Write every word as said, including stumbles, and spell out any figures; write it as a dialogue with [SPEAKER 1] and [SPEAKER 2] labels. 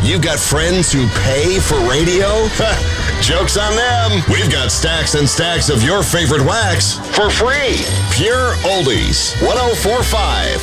[SPEAKER 1] You've got friends who pay for radio? Joke's on them. We've got stacks and stacks of your favorite wax for free. Pure Oldies, one oh four point five.